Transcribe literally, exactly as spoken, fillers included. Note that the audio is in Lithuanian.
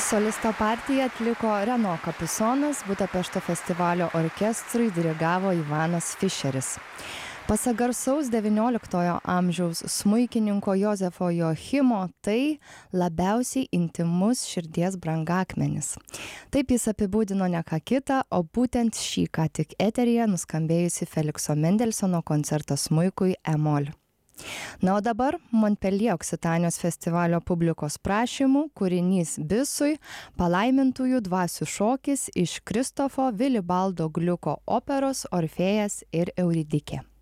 Solisto partiją atliko Reno Kapisonas, Budapešto festivalio orkestrui dirigavo Ivanas Fišeris. Pasak garsaus devynioliktojo amžiaus smuikininko Jozefo Joachimo, tai labiausiai intymus širdies brangakmenis. Taip jis apibūdino ne ką kitą, o būtent šį ką tik eteryje nuskambėjusi Felikso Mendelsono koncertą smuikui E-mol. Na, o dabar Montpellier Oksitanijos festivalio publikos prašymų kūrinys Bisui Palaimintųjų dvasių šokis iš Kristofo Vilibaldo Gliuko operos Orfėjas ir Euridikė.